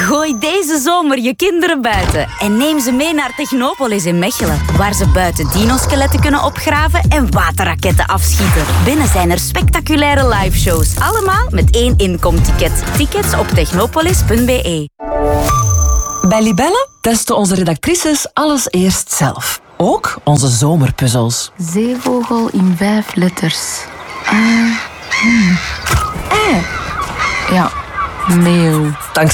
Gooi deze zomer je kinderen buiten en neem ze mee naar Technopolis in Mechelen, waar ze buiten dinoskeletten kunnen opgraven en waterraketten afschieten. Binnen zijn er spectaculaire liveshows, allemaal met 1 inkomticket. Tickets op technopolis.be. Bij Libelle testen onze redactrices alles eerst zelf. Ook onze zomerpuzzels. Zeevogel in 5 letters. Ja, meeuw.